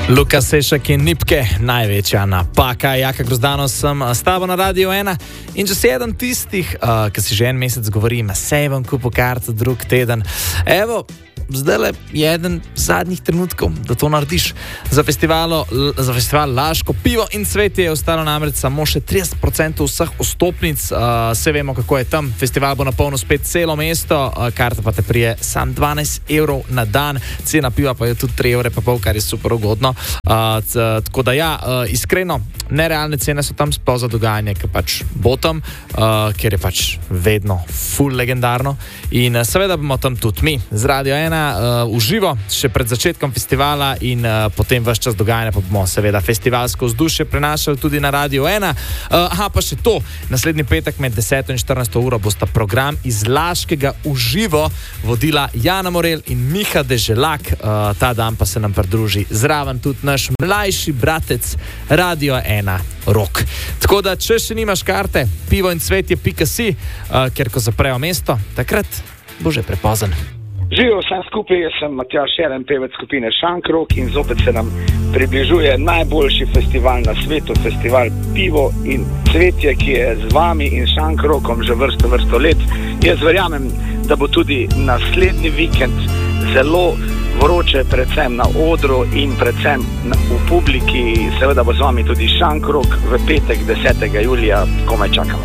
Luka Sešek in Nipke, največja napaka. Jaka Grozdano sem s tabo na Radio 1 in če si eden tistih, ki si že en mesec govorim, sej vam kupo karto drug teden. Evo, zdaj je eden zadnjih trenutkov, da to narediš. Za festival Laško pivo in cvetje je ostalo namreč samo še 30% vseh vstopnic. Vse vemo, kako je tam. Festival bo napolnil spet celo mesto, karta pa te prije sam 12 evrov na dan, cena piva pa je tudi 3,5 evra, kar je super ugodno. Tako da ja, iskreno, nerealne cene so tam sploh za dogajanje, ker pač bo tam, ker je pač vedno full legendarno. In seveda bomo tam tudi mi z Radio 1 uživo, še pred začetkom festivala in potem ves čas dogajanja pa bomo seveda festivalsko vzdušje prenašali tudi na Radio 1. Pa še to, naslednji petek med 10 in 14 uro bosta program iz Laškega uživo vodila Jana Morel in Miha Deželak. Ta dan pa se nam pridruži zraven tudi naš mlajši bratec Radio 1 Rok. Tako da, če še nimaš karte, pivoincvetje.si, ker ko zaprejo mesto, takrat bo že prepozen. Živijo vsem skupaj, jaz sem Matjaž Šeren, pevec skupine Šankrok in zopet se nam približuje najboljši festival na svetu, festival Pivo in cvetje, ki je z vami in Šankrokom že vrsto let. Jaz verjamem, da bo tudi naslednji vikend zelo vroče, predvsem na odru in predvsem v publiki. Seveda bo z vami tudi Šankrok v petek 10. julija, komaj čakamo.